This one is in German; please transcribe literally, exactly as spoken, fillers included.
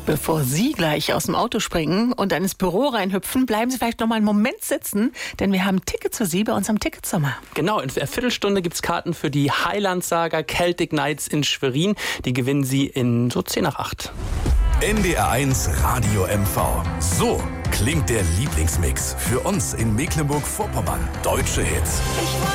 Bevor Sie gleich aus dem Auto springen und dann ins Büro reinhüpfen, bleiben Sie vielleicht noch mal einen Moment sitzen, denn wir haben Tickets für Sie bei unserem Ticketsommer. Genau, in einer Viertelstunde gibt es Karten für die Highland-Saga Celtic Nights in Schwerin. Die gewinnen Sie in so zehn nach acht. N D R eins Radio M V. So klingt der Lieblingsmix für uns in Mecklenburg-Vorpommern. Deutsche Hits.